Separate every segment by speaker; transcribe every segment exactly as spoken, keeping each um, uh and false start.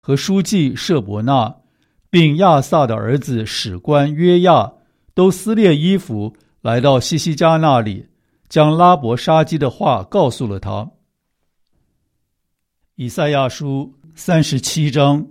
Speaker 1: 和书记舍伯纳，并亚萨的儿子史官约亚，都撕裂衣服来到西西家那里，将拉伯沙基的话告诉了他。以赛亚书三十七章。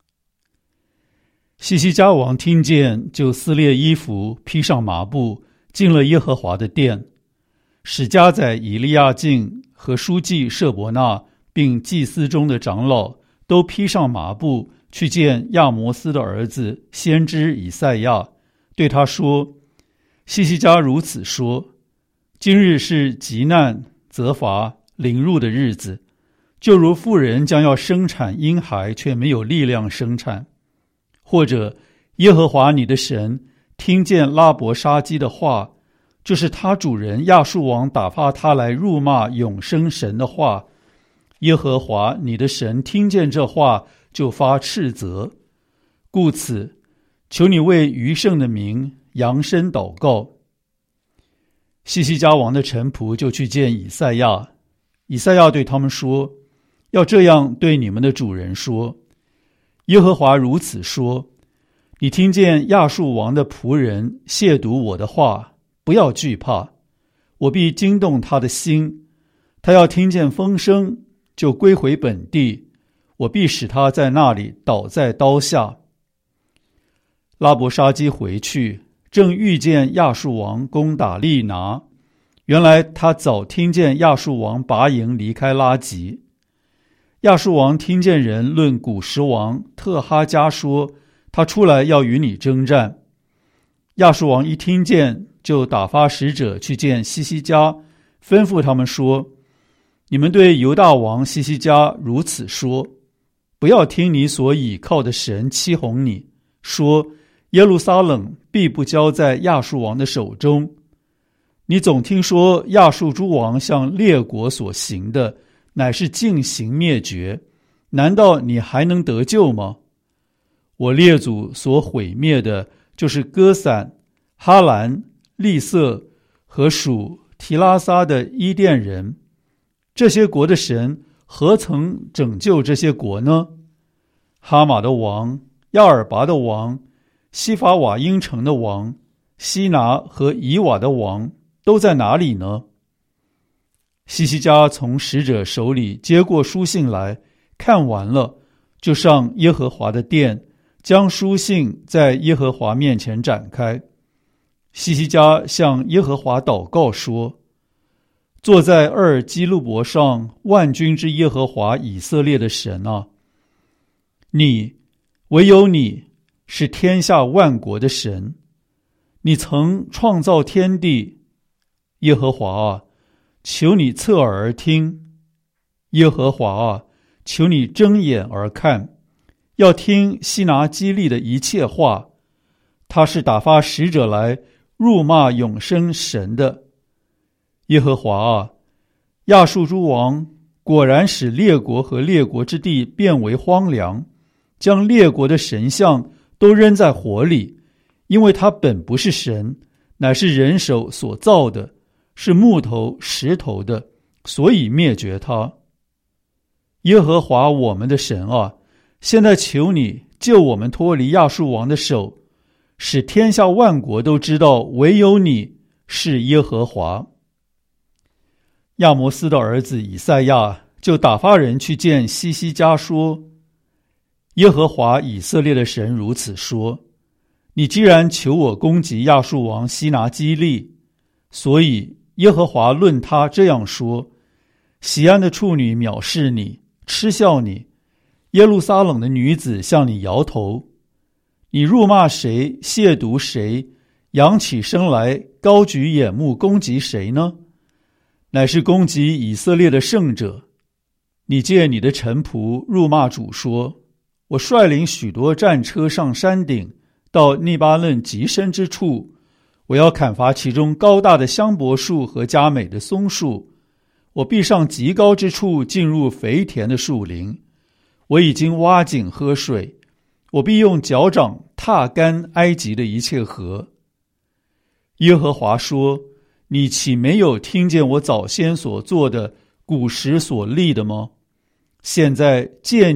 Speaker 1: 西西家王听见，就撕裂衣服，披上麻布，进了耶和华的殿。使家宰以利亚敬和书记舍伯纳，并祭司中的长老，都披上麻布，去见亚摩斯的儿子先知以赛亚，对他说：西西家如此说，今日是急难、责罚、凌辱的日子，就如妇人将要生产婴孩，却没有力量生产。或者耶和华你的神听见拉伯沙基的话，就是他主人亚述王打发他来辱骂永生神的话，耶和华你的神听见这话，就发斥责。故此，求你为余剩的民扬声祷告。西西家王的臣仆就去见以赛亚，以赛亚对他们说：要这样对你们的主人说，耶和华如此说，你听见亚述王的仆人亵渎我的话，不要惧怕，我必惊动他的心，他要听见风声，就归回本地，我必使他在那里倒在刀下。拉伯沙基回去，正遇见亚述王攻打利拿，原来他早听见亚述王拔营离开拉吉。亚述王听见人论古时王特哈加说，他出来要与你征战。亚述王一听见，就打发使者去见西西家，吩咐他们说：你们对犹大王西西家如此说，不要听你所倚靠的神欺哄你，说耶路撒冷必不交在亚述王的手中。你总听说亚述诸王向列国所行的，乃是尽行灭绝，难道你还能得救吗？我列祖所毁灭的，就是歌散、哈兰、利色和属提拉撒的伊甸人。这些国的神何曾拯救这些国呢？哈马的王、亚尔拔的王、西法瓦因城的王、西拿和以瓦的王都在哪里呢？西西家从使者手里接过书信来，看完了，就上耶和华的殿，将书信在耶和华面前展开。西西家向耶和华祷告说：坐在厄尔基路伯上万军之耶和华以色列的神啊，你，唯有你是天下万国的神，你曾创造天地。耶和华啊，求你侧耳而听，耶和华啊，求你睁眼而看，要听西拿基利的一切话。他是打发使者来辱骂永生神的。耶和华啊，亚述诸王果然使列国和列国之地变为荒凉，将列国的神像都扔在火里，因为他本不是神，乃是人手所造的，是木头石头的，所以灭绝他。耶和华我们的神啊，现在求你救我们脱离亚述王的手，使天下万国都知道唯有你是耶和华。亚摩斯的儿子以赛亚就打发人去见西西家说：耶和华以色列的神如此说，你既然求我攻击亚述王西拿基利，所以耶和华论他这样说：西安的处女藐视你，嗤笑你，耶路撒冷的女子向你摇头。你辱骂谁，亵渎谁，扬起身来，高举眼目攻击谁呢？乃是攻击以色列的圣者。你借你的臣仆辱骂主说：我率领许多战车上山顶，到利巴嫩极深之处，我要砍伐其中高大的香柏树和佳美的松树，我必上极高之处，进入肥田的树林。我已经挖井喝水，我必用脚掌踏干埃及的一切河。耶和华说：你岂没有听见我早先所做的，古时所立的吗？现在借你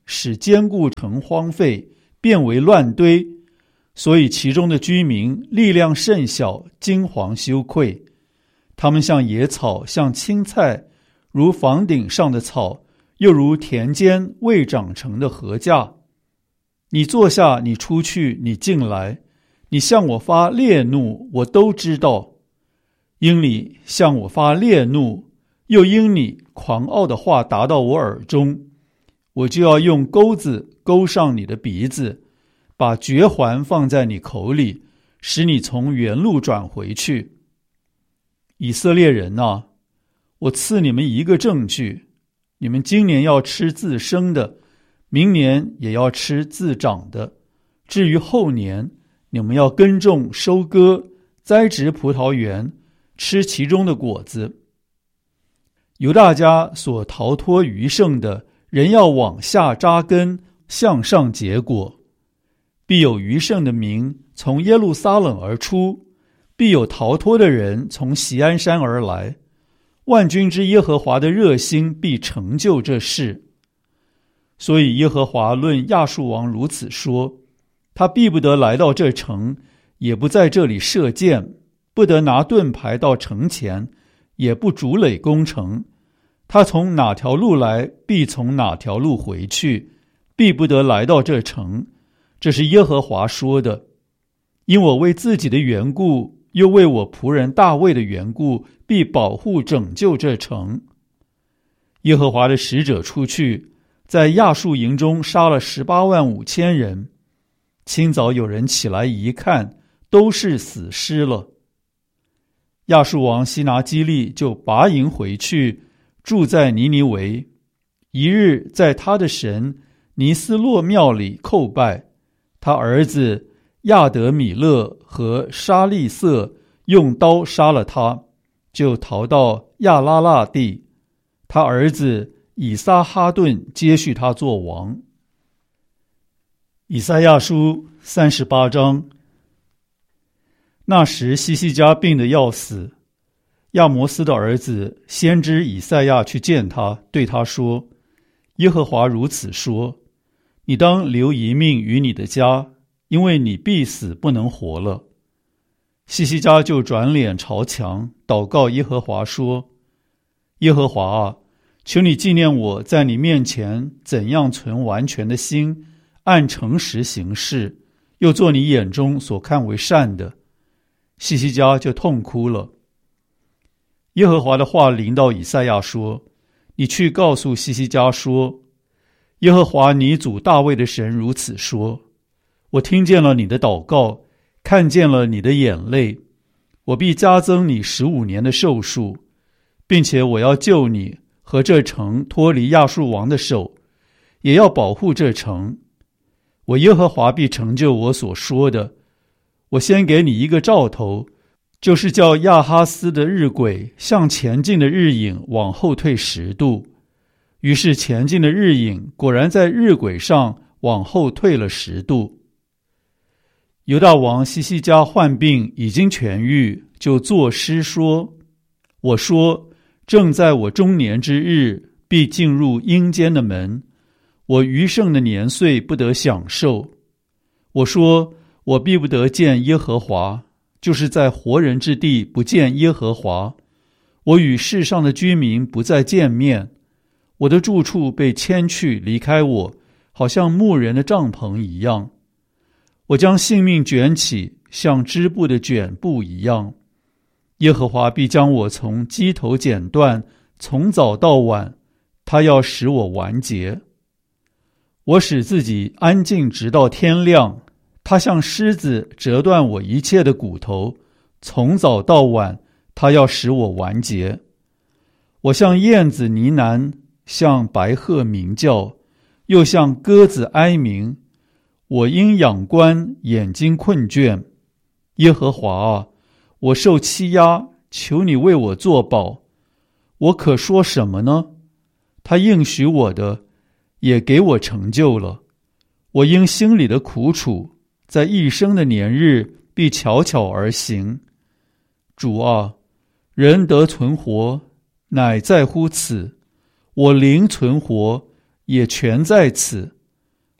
Speaker 1: 使坚固城荒废，变为乱堆，所以其中的居民力量甚小，惊惶羞愧。他们像野草，像青菜，如房顶上的草，又如田间未长成的禾稼。你坐下，你出去，你进来，你向我发烈怒，我都知道。因你向我发烈怒，又因你狂傲的话达到我耳中，我就要用钩子勾上你的鼻子，把绝环放在你口里，使你从原路转回去。以色列人啊，我赐你们一个证据，你们今年要吃自生的，明年也要吃自长的，至于后年，你们要耕种、收割、栽植葡萄园，吃其中的果子。犹大家所逃脱余剩的，人要往下扎根，向上结果。必有余剩的民从耶路撒冷而出，必有逃脱的人从锡安山而来。万军之耶和华的热心必成就这事。所以耶和华论亚述王如此说：他必不得来到这城，也不在这里射箭，不得拿盾牌到城前，也不筑垒攻城。他从哪条路来，必从哪条路回去，必不得来到这城。这是耶和华说的。因我为自己的缘故，又为我仆人大卫的缘故，必保护拯救这城。耶和华的使者出去，在亚述营中杀了十八万五千人。清早有人起来一看，都是死尸了。亚述王西拿基利就拔营回去，住在尼尼微。一日在他的神尼斯洛庙里叩拜，他儿子亚德米勒和沙利瑟用刀杀了他，就逃到亚拉腊地。他儿子以撒哈顿接续他做王。以赛亚书三十八章。那时西西家病得要死，亚摩斯的儿子先知以赛亚去见他，对他说：耶和华如此说，你当留一命于你的家，因为你必死不能活了。西西家就转脸朝墙，祷告耶和华说：耶和华啊，求你纪念我在你面前怎样存完全的心，按诚实行事，又做你眼中所看为善的。西西家就痛哭了。耶和华的话临到以赛亚说：你去告诉西西家说，耶和华你祖大卫的神如此说，我听见了你的祷告，看见了你的眼泪，我必加增你十五年的寿数，并且我要救你和这城脱离亚述王的手，也要保护这城。我耶和华必成就我所说的。我先给你一个兆头，就是叫亚哈斯的日晷向前进的日影往后退十度。于是前进的日影果然在日晷上往后退了十度。犹大王西西家患病已经痊愈，就作诗说：我说，正在我中年之日，必进入阴间的门，我余剩的年岁不得享受。我说，我必不得见耶和华，就是在活人之地不见耶和华。我与世上的居民不再见面，我的住处被迁去，离开我，好像牧人的帐篷一样。我将性命卷起，像织布的卷布一样。耶和华必将我从机头剪断，从早到晚，他要使我完结。我使自己安静直到天亮，他像狮子折断我一切的骨头，从早到晚，他要使我完结。我像燕子呢喃，像白鹤鸣叫，又像鸽子哀鸣。我因仰观，眼睛困倦。耶和华啊，我受欺压，求你为我作保。我可说什么呢？他应许我的，也给我成就了。我因心里的苦楚，在一生的年日必悄悄而行。主啊，人得存活，乃在乎此；我灵存活，也全在此。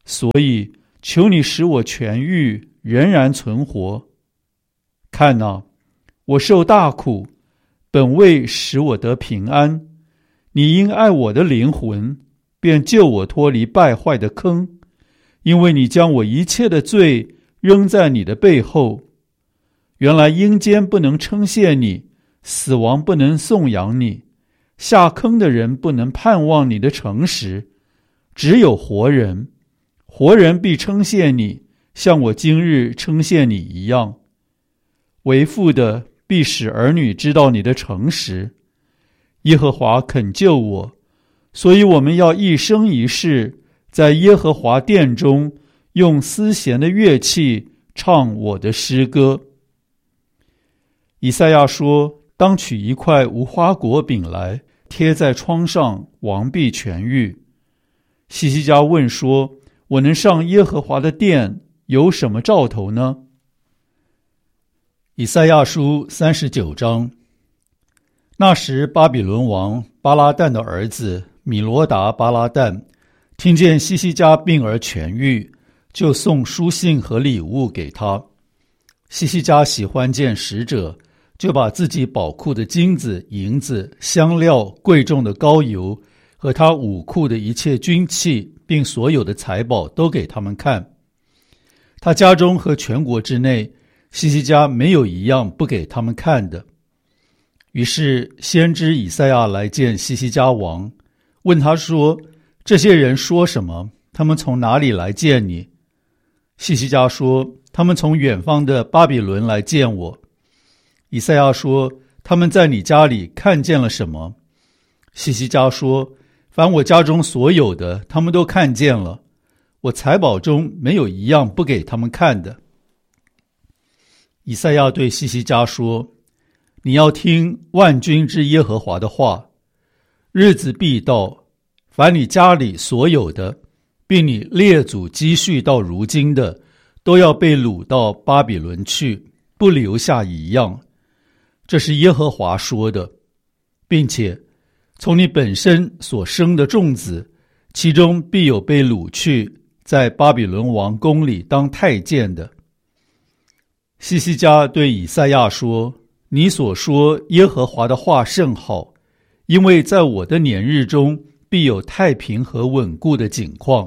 Speaker 1: 所以求你使我痊愈，仍然存活。看哪，我受大苦，本为使我得平安。你因爱我的灵魂，便救我脱离败坏的坑，因为你将我一切的罪扔在你的背后。原来阴间不能称谢你，死亡不能颂扬你，下坑的人不能盼望你的诚实，只有活人，活人必称谢你，像我今日称谢你一样。为父的必使儿女知道你的诚实。耶和华肯救我，所以我们要一生一世在耶和华殿中用丝弦的乐器唱我的诗歌。以赛亚说，当取一块无花果饼来，贴在窗上，王必痊愈。希西家问说，我能上耶和华的殿，有什么兆头呢？以赛亚书三十九章。那时巴比伦王巴拉旦的儿子米罗达巴拉旦听见希西家病而痊愈，就送书信和礼物给他。希西家喜欢见使者，就把自己宝库的金子、银子、香料、贵重的膏油和他武库的一切军器，并所有的财宝都给他们看。他家中和全国之内，希西家没有一样不给他们看的。于是先知以赛亚来见希西家王，问他说，这些人说什么？他们从哪里来见你？希西家说，他们从远方的巴比伦来见我。以赛亚说，他们在你家里看见了什么？希西家说，凡我家中所有的，他们都看见了，我财宝中没有一样不给他们看的。以赛亚对希西家说，你要听万军之耶和华的话，日子必到，凡你家里所有的，并你列祖积蓄到如今的，都要被掳到巴比伦去，不留下一样。这是耶和华说的，并且从你本身所生的众子，其中必有被掳去，在巴比伦王宫里当太监的。希西家对以赛亚说，你所说耶和华的话甚好，因为在我的年日中必有太平和稳固的景况。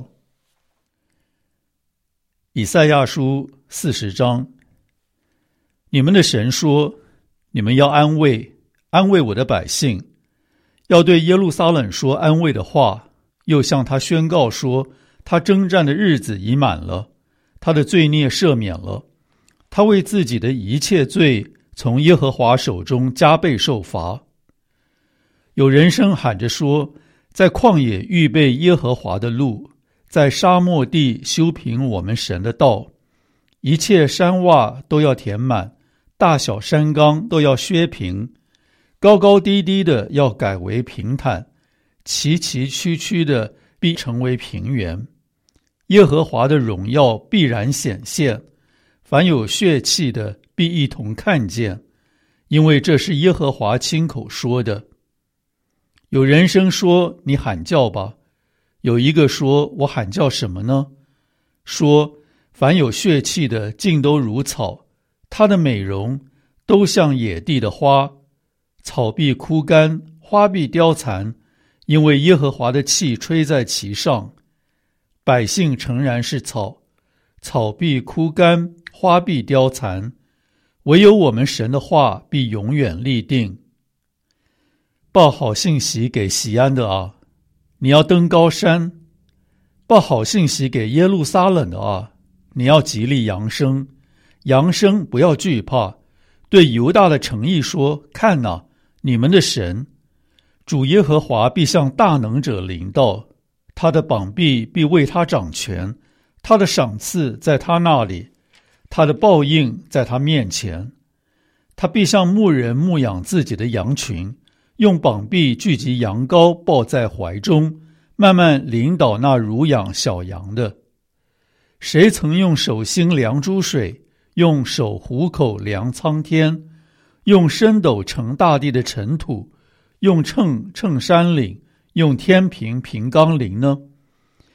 Speaker 1: 以赛亚书四十章。你们的神说，你们要安慰安慰我的百姓，要对耶路撒冷说安慰的话，又向他宣告说，他征战的日子已满了，他的罪孽赦免了，他为自己的一切罪从耶和华手中加倍受罚。有人声喊着说，在旷野预备耶和华的路，在沙漠地修平我们神的道，一切山洼都要填满，大小山冈都要削平，高高低低的要改为平坦，崎崎岖岖的必成为平原。耶和华的荣耀必然显现，凡有血气的必一同看见，因为这是耶和华亲口说的。有人声说，你喊叫吧。有一个说，我喊叫什么呢？说，凡有血气的尽都如草，它的美容都像野地的花，草必枯干，花必凋残，因为耶和华的气吹在其上。百姓诚然是草，草必枯干，花必凋残，唯有我们神的话必永远立定。报好信息给锡安的啊，你要登高山；报好信息给耶路撒冷的啊，你要极力扬声，扬声不要惧怕。对犹大的城邑说，看哪，你们的神主耶和华必向大能者临到，他的膀臂必为他掌权，他的赏赐在他那里，他的报应在他面前。他必像牧人牧养自己的羊群，用膀臂聚集羊羔，抱在怀中，慢慢领导那乳养小羊的。谁曾用手心量诸水，用手虎口量苍天，用升斗盛大地的尘土，用秤称山岭，用天平平冈陵呢？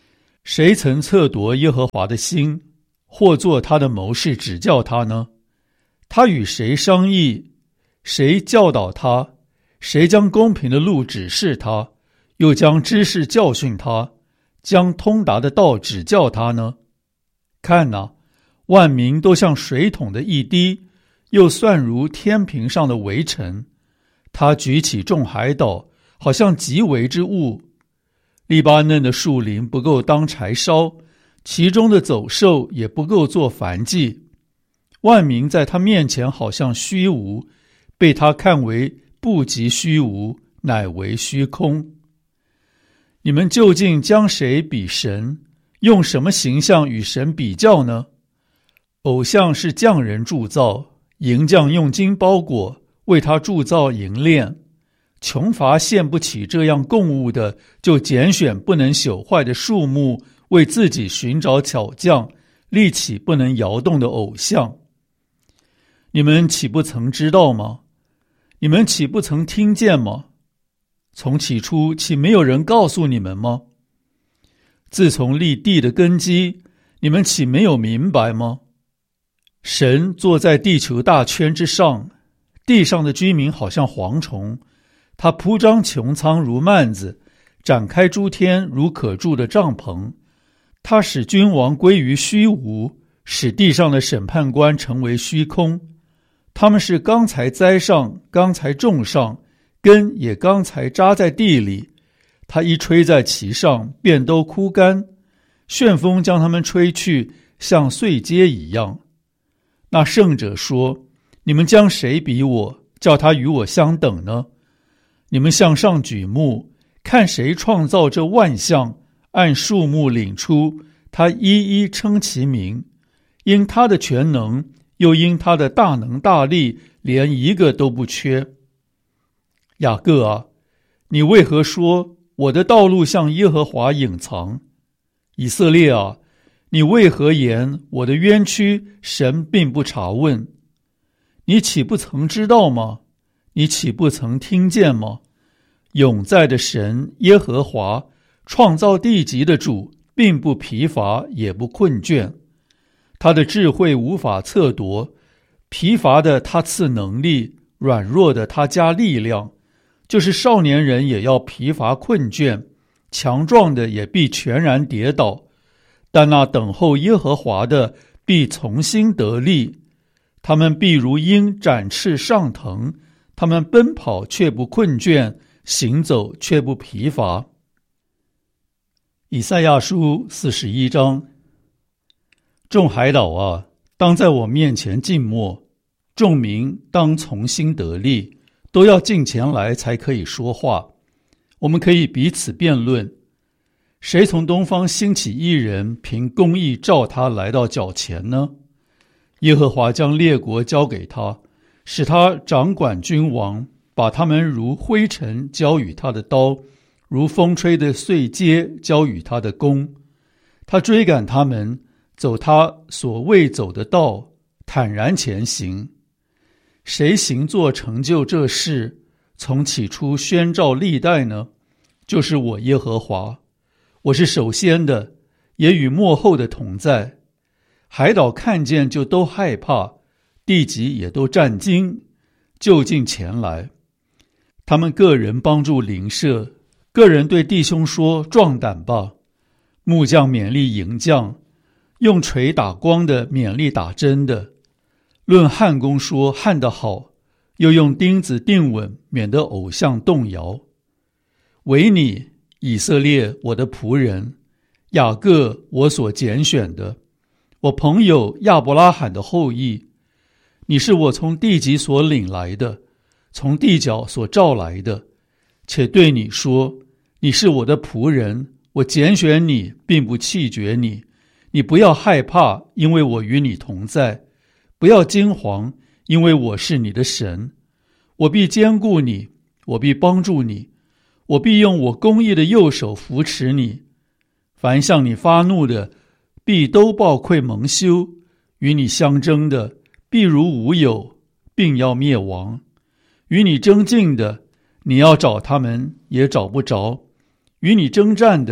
Speaker 1: 谁曾测夺耶和华的心，或做他的谋士指教他呢？他与谁商议？谁教导他？谁将公平的路指示他，又将知识教训他，将通达的道指教他呢？看哪，万民都像水桶的一滴，又算如天平上的微尘。他举起众海岛，好像极微之物。黎巴嫩的树林不够当柴烧，其中的走兽也不够做燔祭。万民在他面前好像虚无，被他看为不及虚无，乃为虚空。你们究竟将谁比神？用什么形象与神比较呢？偶像是匠人铸造，银匠用金包裹，为他铸造银链。穷乏献不起这样供物的，就拣选不能朽坏的树木，为自己寻找巧匠，立起不能摇动的偶像。你们岂不曾知道吗？你们岂不曾听见吗？从起初岂没有人告诉你们吗？自从立地的根基，你们岂没有明白吗？神坐在地球大圈之上，地上的居民好像蝗虫，他铺张穹苍如幔子，展开诸天如可住的帐篷。他使君王归于虚无，使地上的审判官成为虚空。他们是刚才栽上，刚才种上，根也刚才扎在地里。他一吹在其上，便都枯干。旋风将他们吹去，像碎秸一样。那圣者说：你们将谁比我，叫他与我相等呢？你们向上举目，看谁创造这万象，按数目领出，他一一称其名。因他的全能，又因他的大能大力，连一个都不缺。雅各啊，你为何说我的道路向耶和华隐藏？以色列啊，你为何言我的冤屈神并不查问？你岂不曾知道吗？你岂不曾听见吗？永在的神耶和华，创造地极的主，并不疲乏也不困倦。他的智慧无法测夺，疲乏的他赐能力，软弱的他加力量。就是少年人也要疲乏困倦，强壮的也必全然跌倒。但那等候耶和华的必从心得力，他们必如鹰展翅上腾，他们奔跑却不困倦，行走却不疲乏。以赛亚书四十一章。众海岛啊，当在我面前静默，众民当从心得力，都要近前来才可以说话。我们可以彼此辩论，谁从东方兴起一人，凭公义召他来到脚前呢？耶和华将列国交给他，使他掌管君王，把他们如灰尘交与他的刀，如风吹的碎秸交与他的弓。他追赶他们，走他所未走的道，坦然前行。谁行作成就这事，从起初宣召历代呢？就是我耶和华。我是首先的，也与末后的同在。海岛看见就都害怕，地极也都战惊，就近前来。他们个人帮助邻舍，个人对弟兄说：壮胆吧！木匠勉励银匠，用锤打光的勉励打针的。论焊工说焊得好，又用钉子钉稳，免得偶像动摇。唯你以色列，我的仆人，雅各，我所拣选的，我朋友亚伯拉罕的后裔，你是我从地极所领来的，从地角所召来的，且对你说，你是我的仆人，我拣选你，并不弃绝你。你不要害怕，因为我与你同在；不要惊惶，因为我是你的神。我必坚固你，我必帮助你，我必用我公义的右手扶持你。凡向你发怒的，必都抱愧蒙羞；与你相争的，必如无有，并要灭亡。与你争竞的，你要找他们，也找不着；与你征战的，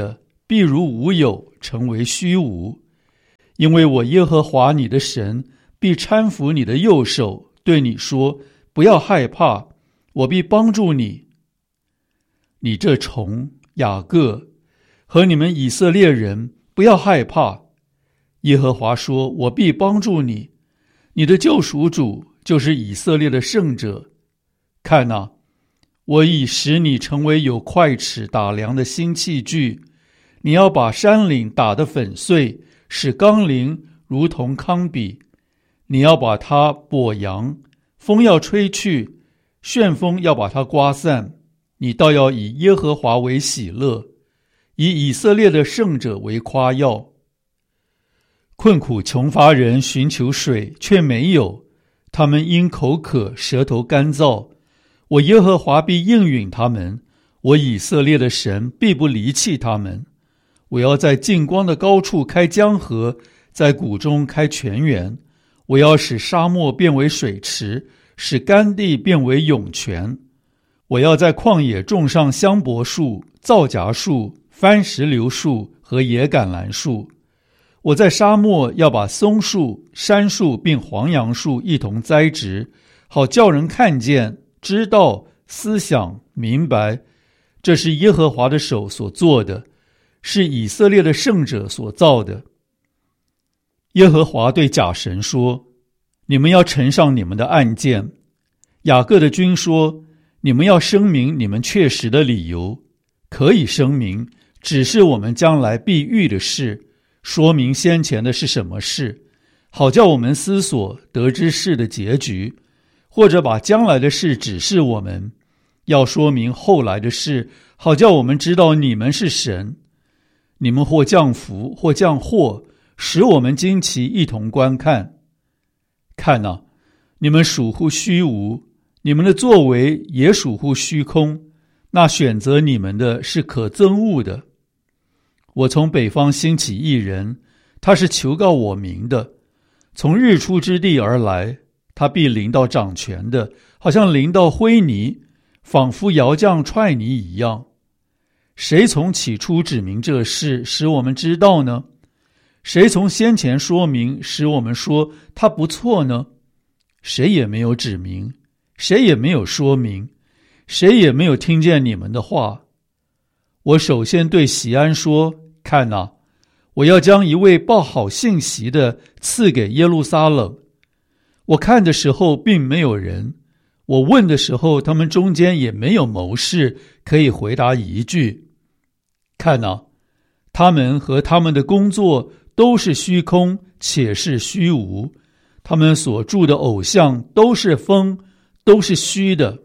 Speaker 1: 必如无有，成为虚无。因为我耶和华你的神必搀扶你的右手，对你说，不要害怕，我必帮助你。你这虫雅各和你们以色列人，不要害怕。耶和华说，我必帮助你，你的救赎主就是以色列的圣者。看哪，我已使你成为有快尺打量的新器具，你要把山岭打得粉碎，使冈陵如同糠秕。你要把它簸扬，风要吹去，旋风要把它刮散。你倒要以耶和华为喜乐，以以色列的圣者为夸耀。困苦穷乏人寻求水，却没有，他们因口渴，舌头干燥。我耶和华必应允他们，我以色列的神必不离弃他们。我要在近光的高处开江河，在谷中开泉源。我要使沙漠变为水池，使干地变为涌泉。我要在旷野种上香柏树、皂荚树、番石榴树和野橄榄树。我在沙漠要把松树、杉树并黄杨树一同栽植，好叫人看见、知道、思想、明白，这是耶和华的手所做的，是以色列的圣者所造的。耶和华对假神说，你们要呈上你们的案件。雅各的君说，你们要声明你们确实的理由。可以声明，只是我们将来必遇的事，说明先前的是什么事，好叫我们思索得知事的结局，或者把将来的事指示我们，要说明后来的事，好叫我们知道你们是神。你们或降福，或降祸，使我们惊奇，一同观看。看哪，你们属乎虚无，你们的作为也属乎虚空，那选择你们的是可憎恶的。我从北方兴起一人，他是求告我名的，从日出之地而来，他必临到掌权的，好像临到灰泥，仿佛窑匠踹泥一样。谁从起初指明这事，使我们知道呢？谁从先前说明，使我们说他不错呢？谁也没有指明，谁也没有说明，谁也没有听见你们的话。我首先对锡安说，看哪，我要将一位报好信息的赐给耶路撒冷。我看的时候并没有人，我问的时候他们中间也没有谋士可以回答一句。看哪，他们和他们的工作都是虚空，且是虚无，他们所铸的偶像都是风，都是虚的。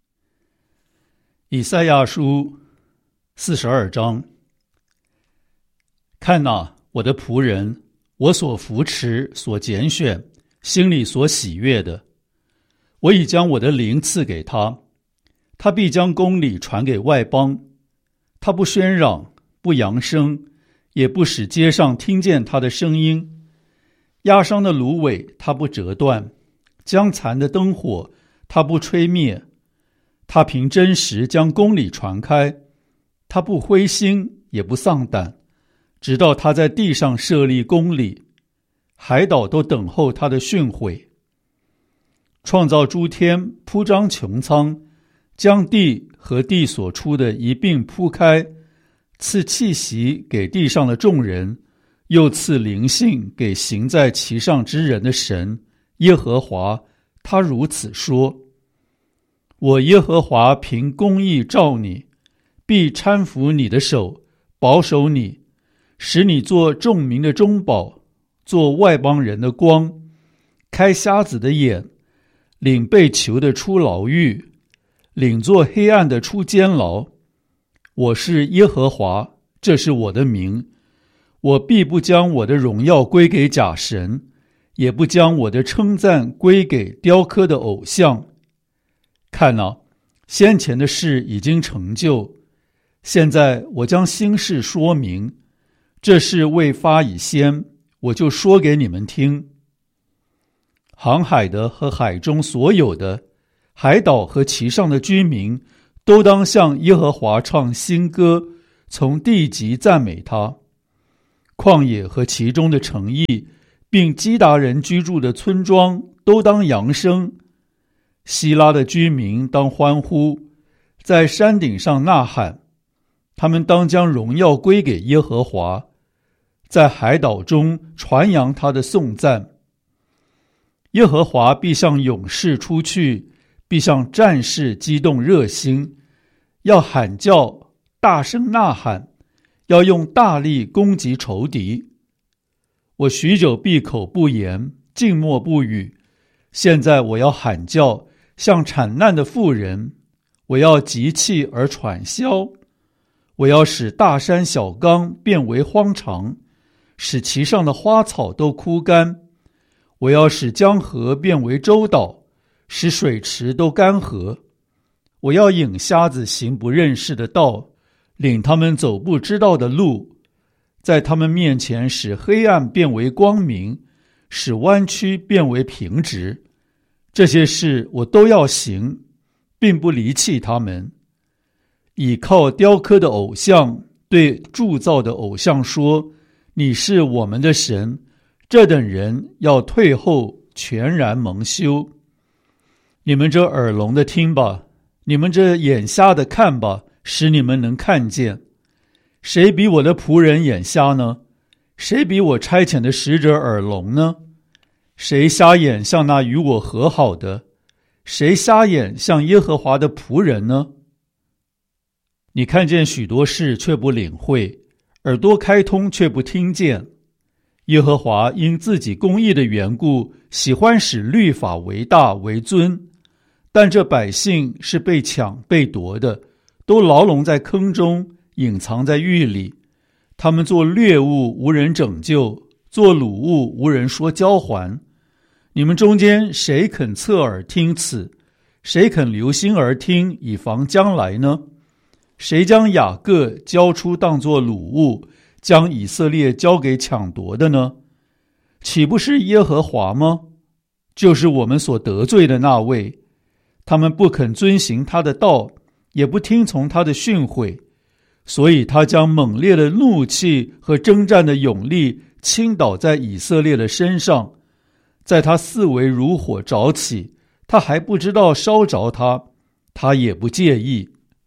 Speaker 1: 以赛亚书四十二章。看哪，我的仆人，我所扶持、所拣选，心里所喜悦的，我已将我的灵赐给他，他必将公理传给外邦。他不喧嚷，不扬声，也不使街上听见他的声音。压伤的芦苇他不折断，将残的灯火他不吹灭。他凭真实将公理传开，他不灰心也不丧胆，直到他在地上设立公理，海岛都等候他的训诲。创造诸天，铺张穹苍，将地和地所出的一并铺开，赐气息给地上的众人，又赐灵性给行在其上之人的神耶和华，他如此说：我耶和华凭公义召你，必搀扶你的手，保守你，使你做众民的中保，做外邦人的光，开瞎子的眼，领被囚的出牢狱，领做黑暗的出监牢。我是耶和华，这是我的名。我必不将我的荣耀归给假神，也不将我的称赞归给雕刻的偶像。看哪，先前的事已经成就，现在我将新事说明。这事未发以先，我就说给你们听。航海的和海中所有的，海岛和其上的居民，都当向耶和华唱新歌， 从地极赞美他。旷野和其中的城邑，并基达人居住的村庄都当扬声。希拉的居民当欢呼，在山顶上呐喊。他们当将荣耀归给耶和华，在海岛中传扬他的颂赞。耶和华必向勇士出去，必向战士激动热心，要喊叫，大声呐喊，要用大力攻击仇敌。我许久闭口不言，静默不语，现在我要喊叫，像产难的妇人，我要急气而喘息，我要使大山小冈变为荒场，使其上的花草都枯干。我要使江河变为洲岛，使水池都干涸。我要引瞎子行不认识的道，领他们走不知道的路，在他们面前使黑暗变为光明，使弯曲变为平直。这些事我都要行，并不离弃他们。倚靠雕刻的偶像，对铸造的偶像说：你是我们的神。这等人要退后，全然蒙羞。你们这耳聋的听吧，你们这眼瞎的看吧，使你们能看见。谁比我的仆人眼瞎呢？谁比我差遣的使者耳聋呢？谁瞎眼像那与我和好的？谁瞎眼像耶和华的仆人呢？你看见许多事却不领会，耳朵开通却不听见。耶和华因自己公义的缘故，喜欢使律法为大为尊，但这百姓是被抢被夺的，都牢笼在坑中，隐藏在狱里。他们做掠物，无人拯救；做掳物，无人说交还。你们中间谁肯侧耳听此？谁肯留心而听，以防将来呢？谁将雅各交出当作掳物，将以色列交给抢夺的呢？岂不是耶和华吗？就是我们所得罪的那位。他们不肯遵行他的道，也不听从他的训诲，所以他将猛烈的怒气和征战的勇力倾倒在以色列的身上。在他四围如火着起，他还不知道烧着他，他也不介意。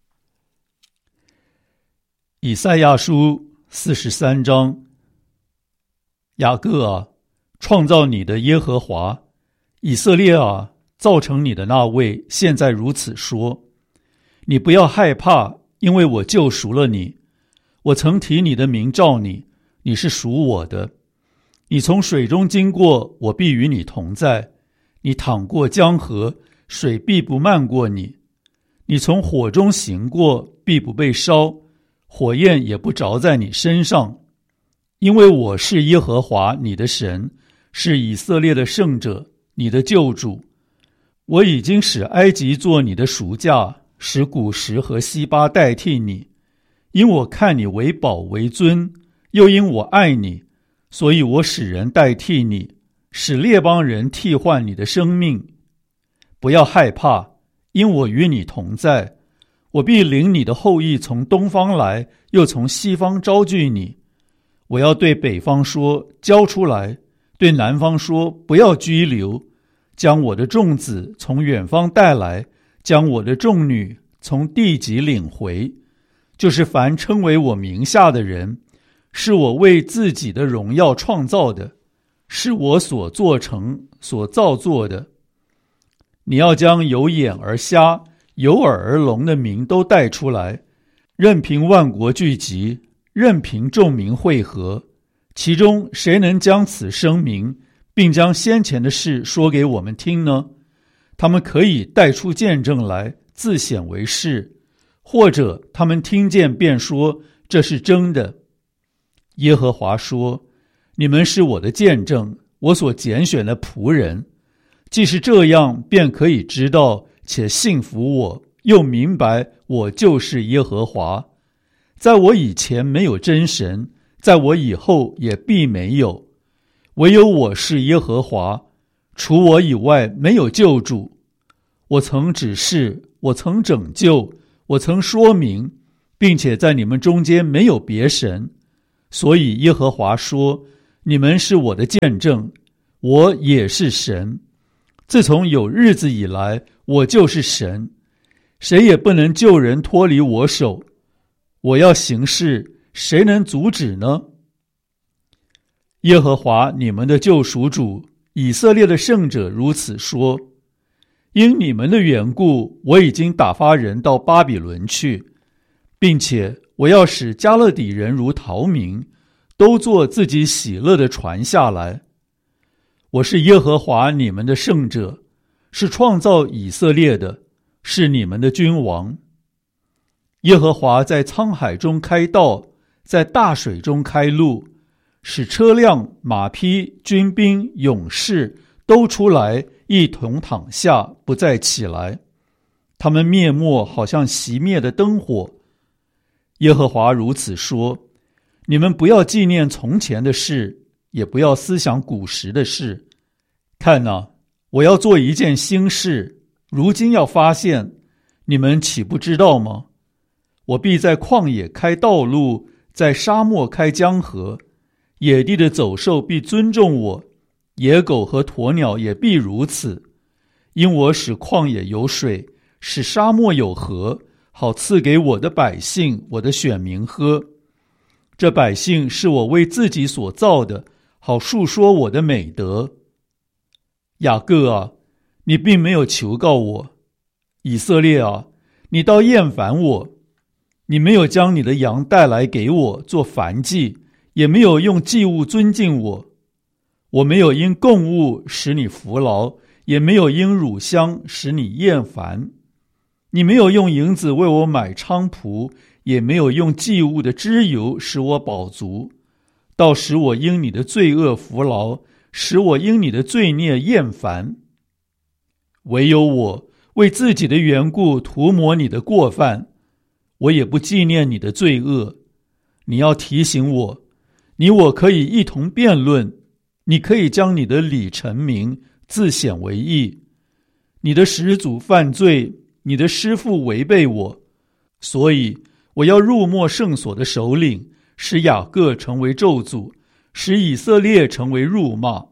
Speaker 1: 以赛亚书四十三章。雅各啊，创造你的耶和华；以色列啊，造成你的那位现在如此说：你不要害怕，因为我救赎了你。我曾提你的名召你，你是属我的。你从水中经过，我必与你同在；你淌过江河，水必不漫过你。你从火中行过，必不被烧，火焰也不着在你身上。因为我是耶和华你的神，是以色列的圣者，你的救主。我已经使埃及做你的赎价，使古时和西巴代替你。因我看你为宝为尊，又因我爱你，所以我使人代替你，使列邦人替换你的生命。不要害怕，因我与你同在。我必领你的后裔从东方来，又从西方招聚你。我要对北方说，交出来；对南方说，不要拘留。将我的众子从远方带来，将我的众女从地极领回。就是凡称为我名下的人，是我为自己的荣耀创造的，是我所做成所造作的。你要将有眼而瞎、有耳而聋的民都带出来，任凭万国聚集，任凭众民会合。其中谁能将此声明，并将先前的事说给我们听呢？他们可以带出见证来，自显为是，或者他们听见便说这是真的。耶和华说：你们是我的见证，我所拣选的仆人。既是这样，便可以知道且信服我，又明白我就是耶和华。在我以前没有真神，在我以后也必没有。唯有我是耶和华，除我以外没有救主。我曾指示，我曾拯救，我曾说明， 并且在你们中间没有别神，所以耶和华说，你们是我的见证，我也是神。自从有日子以来，我就是神，谁也不能救人脱离我手。我要行事，谁能阻止呢？耶和华你们的救赎主，以色列的圣者如此说，因你们的缘故，我已经打发人到巴比伦去，并且我要使加勒底人如逃民，都做自己喜乐的船下来。我是耶和华你们的圣者，是创造以色列的，是你们的君王。耶和华在沧海中开道，在大水中开路，使车辆、马匹、军兵、勇士都出来，一同躺下，不再起来。他们灭没，好像熄灭的灯火。耶和华如此说，你们不要纪念从前的事，也不要思想古时的事。看哪，我要做一件新事，如今要发现，你们岂不知道吗？我必在旷野开道路，在沙漠开江河，野地的走兽必尊重我，野狗和鸵鸟也必如此。因我使旷野有水，使沙漠有河，好赐给我的百姓，我的选民喝。这百姓是我为自己所造的，好述说我的美德。雅各啊，你并没有求告我；以色列啊，你倒厌烦我。你没有将你的羊带来给我做燔祭，也没有用祭物尊敬我。我没有因供物使你服劳，也没有因乳香使你厌烦。你没有用银子为我买菖蒲，也没有用祭物的脂油使我饱足，倒使我因你的罪恶服劳，使我因你的罪孽厌烦。唯有我为自己的缘故涂抹你的过犯，我也不纪念你的罪恶。你要提醒我，你我可以一同辩论，你可以将你的理陈明，自显为义。你的始祖犯罪，你的师父违背我，所以我要入没圣所的首领，使雅各成为咒诅，使以色列成为辱骂。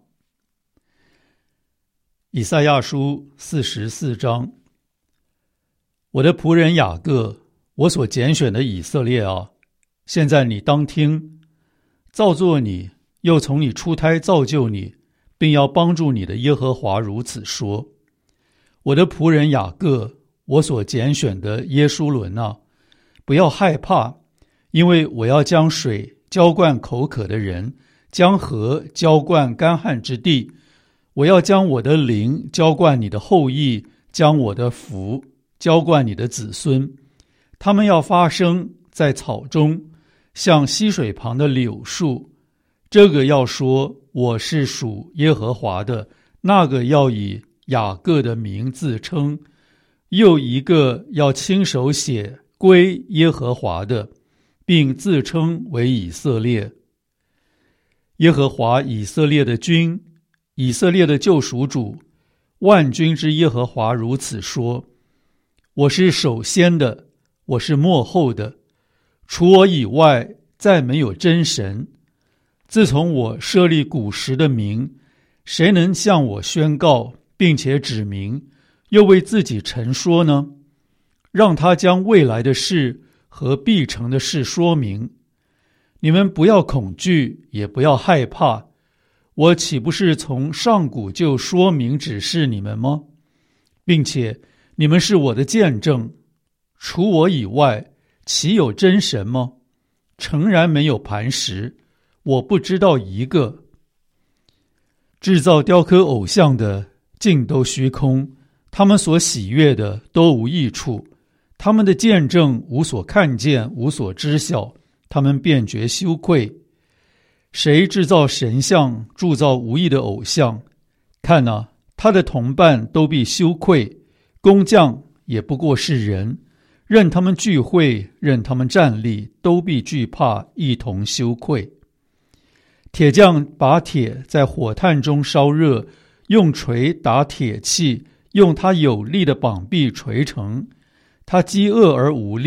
Speaker 1: 以赛亚书四十四章。我的仆人雅各，我所拣选的以色列啊，现在你当听，造作你，又从你出胎造就你，并要帮助你的耶和华如此说：我的仆人雅各，我所拣选的耶书伦啊，不要害怕，因为我要将水浇灌口渴的人，将河浇灌干旱之地。我要将我的灵浇灌你的后裔，将我的福浇灌你的子孙。他们要发生在草中，像溪水旁的柳树。这个要说我是属耶和华的，那个要以雅各的名自称，又一个要亲手写归耶和华的，并自称为以色列。耶和华以色列的君，以色列的救赎主，万军之耶和华如此说：我是首先的，我是末后的，除我以外再没有真神。自从我设立古时的名，谁能向我宣告并且指明，又为自己陈说呢？让他将未来的事和必成的事说明。你们不要恐惧，也不要害怕，我岂不是从上古就说明指示你们吗？并且你们是我的见证，除我以外，岂有真神吗？诚然没有磐石，我不知道一个。制造雕刻偶像的尽都虚空，他们所喜悦的都无益处，他们的见证无所看见，无所知晓，他们便觉羞愧。谁制造神像，铸造无益的偶像，看哪，他的同伴都必羞愧，工匠也不过是人，任他们聚会，任他们站立，都必惧怕，一同羞愧。铁匠把铁在火炭中烧热，用锤打铁器，用他有力的膀臂锤成。他饥饿而无力，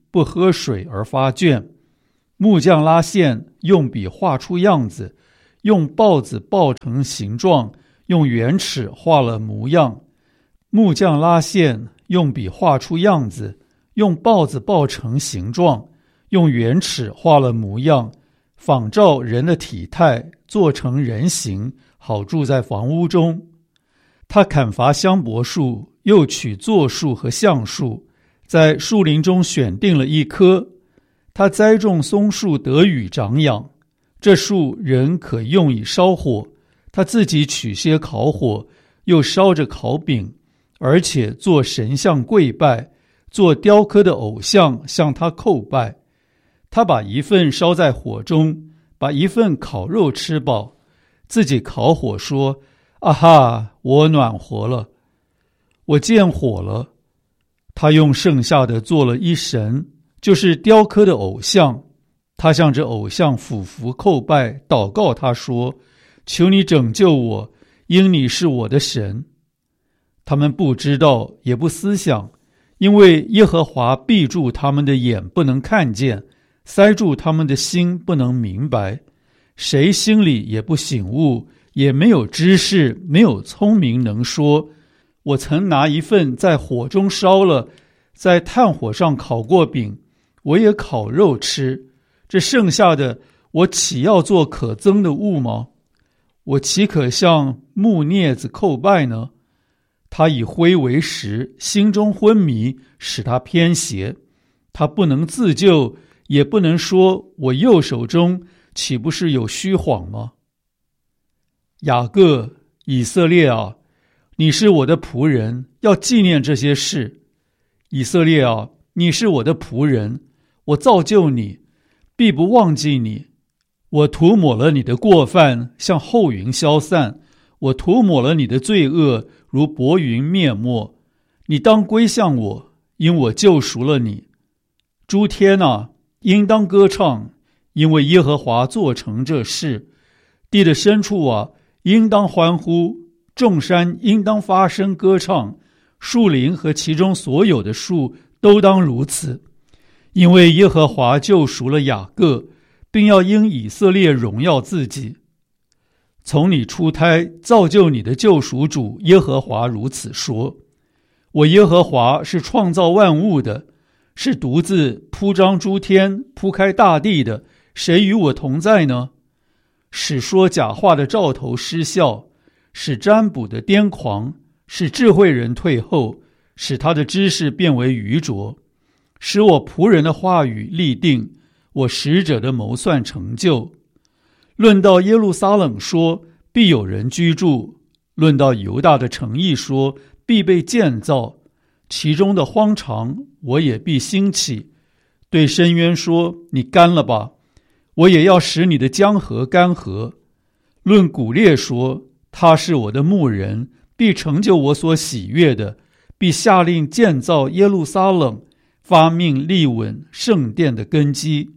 Speaker 1: 不喝水而发倦。木匠拉线，用笔画出样子，用刨子刨成形状，用圆尺画了模样。木匠拉线，用笔画出样子，用刨子刨成形状，用圆尺画了模样，仿照人的体态，做成人形，好住在房屋中。他砍伐香柏树，又取柞树和橡树，在树林中选定了一棵。他栽种松树，得雨长养。这树人可用以烧火，他自己取些烤火，又烧着烤饼，而且做神像跪拜，做雕刻的偶像向他叩拜。他把一份烧在火中，把一份烤肉吃饱，自己烤火说：啊哈，我暖和了，我见火了。他用剩下的做了一神，就是雕刻的偶像。他向这偶像俯伏叩拜，祷告他说：求你拯救我，因你是我的神。他们不知道，也不思想，因为耶和华闭住他们的眼，不能看见，塞住他们的心，不能明白。谁心里也不醒悟，也没有知识，没有聪明能说：我曾拿一份在火中烧了，在炭火上烤过饼，我也烤肉吃，这剩下的我岂要做可憎的物吗？我岂可向木镊子叩拜呢？他以灰为食，心中昏迷，使他偏邪。他不能自救，也不能说：我右手中岂不是有虚谎吗？雅各，以色列啊，你是我的仆人，要纪念这些事。以色列啊，你是我的仆人，我造就你，必不忘记你。我涂抹了你的过犯，像后云消散；我涂抹了你的罪恶，如薄云灭没。你当归向我，因我救赎了你。诸天啊，应当歌唱，因为耶和华做成这事。地的深处啊，应当欢呼，众山应当发声歌唱，树林和其中所有的树都当如此。因为耶和华救赎了雅各，并要因以色列荣耀自己。从你出胎造就你的救赎主耶和华如此说：我耶和华是创造万物的，是独自铺张诸天，铺开大地的，谁与我同在呢？使说假话的兆头失效，使占卜的癫狂，使智慧人退后，使他的知识变为愚拙，使我仆人的话语立定，我使者的谋算成就。论到耶路撒冷说，必有人居住；论到犹大的城邑说，必被建造。其中的荒场，我也必兴起。对深渊说：你干了吧，我也要使你的江河干涸。论古列说：他是我的牧人，必成就我所喜悦的，必下令建造耶路撒冷，发命立稳圣殿的根基。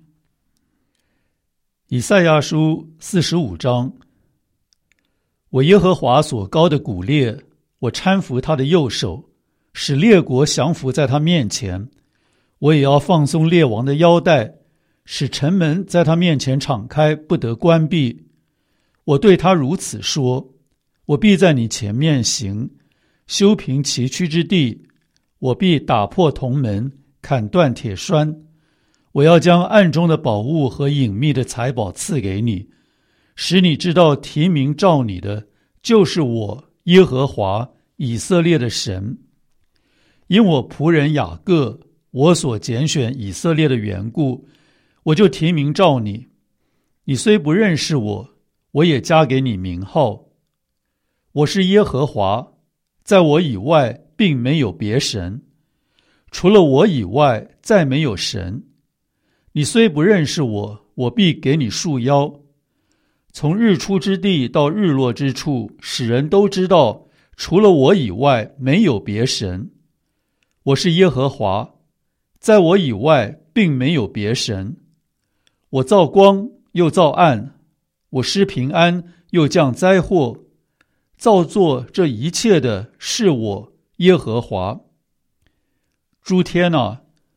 Speaker 1: 以赛亚书四十五章。我耶和华所膏的古列，我搀扶他的右手，使列国降服在他面前。我也要放松列王的腰带，使城门在他面前敞开，不得关闭。我对他如此说：我必在你前面行，修平崎岖之地。我必打破铜门，砍断铁栓。我要将暗中的宝物和隐秘的财宝赐给你，使你知道提名召你的就是我耶和华以色列的神。因我仆人雅各，我所拣选以色列的缘故，我就提名召你。你虽不认识我，我也加给你名号。我是耶和华，在我以外并没有别神，除了我以外再没有神。你虽不认识我，我必给你束腰。从日出之地到日落之处，使人都知道，除了我以外没有别神。我是耶和华，在我以外并没有别神。我造光又造暗，我施平安又降灾祸，造作这一切的是我耶和华。诸天啊，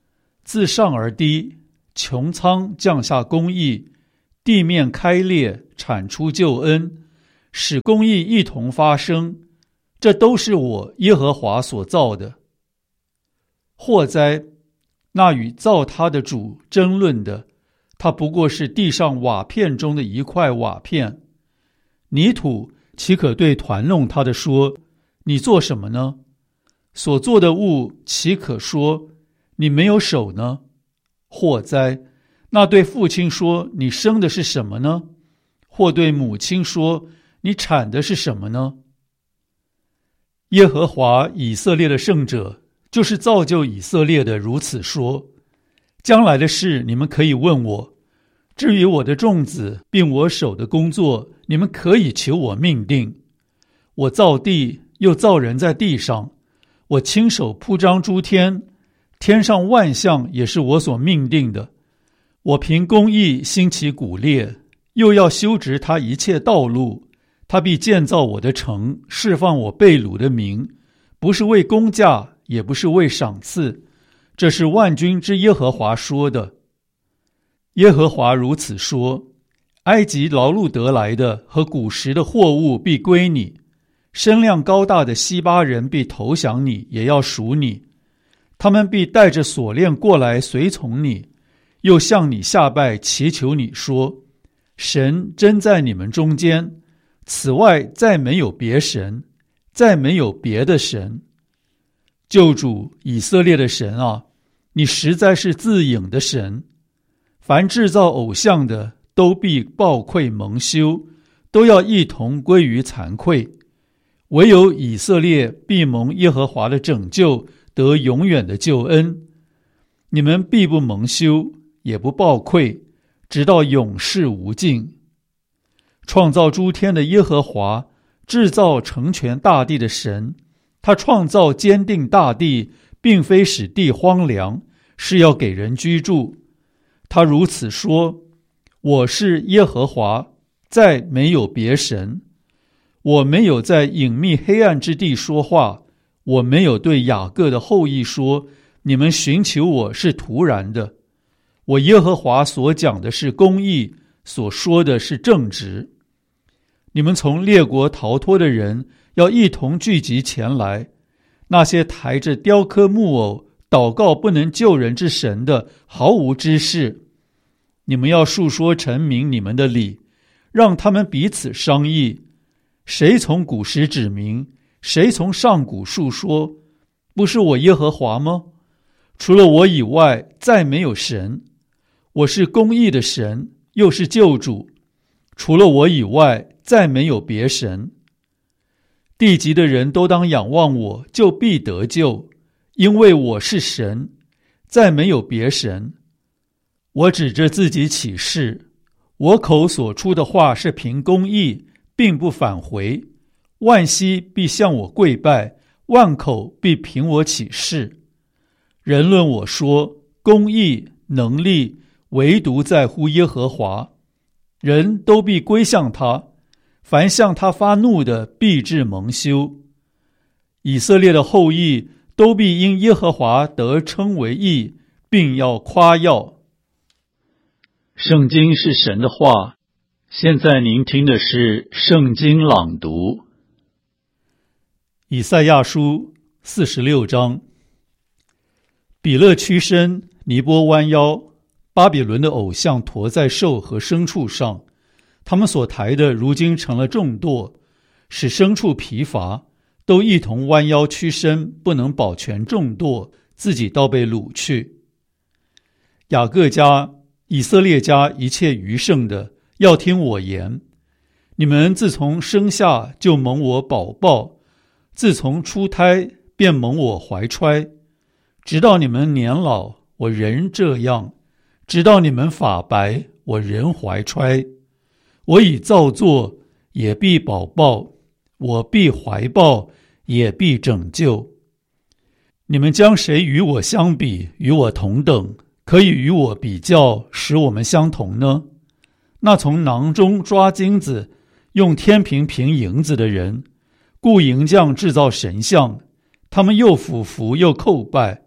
Speaker 1: 自上而低，穹苍降下公义，地面开裂，产出救恩，使公义一同发生，这都是我耶和华所造的。祸哉，那与造他的主争论的，他不过是地上瓦片中的一块瓦片。泥土岂可对团弄他的说，你做什么呢？所做的物岂可说，你没有手呢？祸哉，那对父亲说，你生的是什么呢？或对母亲说，你产的是什么呢？耶和华以色列的圣者，就是造就以色列的，如此说：将来的事你们可以问我，至于我的众子并我手的工作，你们可以求我命定。我造地，又造人在地上，我亲手铺张诸天，天上万象也是我所命定的。我凭公义兴起古列，又要修直他一切道路。他必建造我的城，释放我被掳的民，不是为公价，也不是为赏赐，这是万军之耶和华说的。耶和华如此说：埃及劳碌得来的和古时的货物必归你，身量高大的西巴人必投降你，也要属你。他们必带着锁链过来随从你，又向你下拜，祈求你说：神真在你们中间，此外再没有别神，再没有别的神。救主以色列的神啊，你实在是自隐的神。凡制造偶像的，都必暴愧蒙羞，都要一同归于惭愧。唯有以色列必蒙耶和华的拯救，得永远的救恩。你们必不蒙羞，也不暴愧，直到永世无尽。创造诸天的耶和华，制造成全大地的神，他创造坚定大地，并非使地荒凉，是要给人居住。他如此说：我是耶和华，再没有别神。我没有在隐秘黑暗之地说话，我没有对雅各的后裔说，你们寻求我是徒然的。我耶和华所讲的是公义，所说的是正直。你们从列国逃脱的人，要一同聚集前来。那些抬着雕刻木偶，祷告不能救人之神的，毫无知识。你们要述说陈明你们的理，让他们彼此商议。谁从古时指明，谁从上古述说？不是我耶和华吗？除了我以外，再没有神。我是公义的神，又是救主。除了我以外，再没有别神。地极的人都当仰望我，就必得救，因为我是神，再没有别神。我指着自己起誓，我口所出的话是凭公义，并不返回。万膝必向我跪拜，万口必凭我起誓。人论我说，公义能力唯独在乎耶和华，人都必归向他，凡向他发怒的必致蒙羞。以色列的后裔都必因耶和华得称为义，并要夸耀。圣经是神的话，现在您听的是圣经朗读。以赛亚书四十六章。比勒屈身，尼波弯腰，巴比伦的偶像驮在兽和牲畜上，他们所抬的如今成了重垛，使牲畜疲乏，都一同弯腰屈身，不能保全重垛，自己倒被掳去。雅各家、以色列家一切余剩的，要听我言。你们自从生下就蒙我保抱，自从出胎便蒙我怀揣，直到你们年老，我仍这样；直到你们发白，我仍怀揣。我已造作，也必保抱；我必怀抱，也必拯救。你们将谁与我相比，与我同等，可以与我比较，使我们相同呢？那从囊中抓金子，用天平平银子的人，雇银匠制造神像，他们又俯伏又叩拜，